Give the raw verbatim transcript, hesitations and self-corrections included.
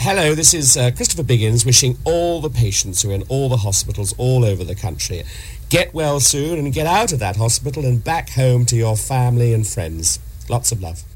hello, this is uh, Christopher Biggins wishing all the patients who are in all the hospitals all over the country, get well soon and get out of that hospital and back home to your family and friends. Lots of love.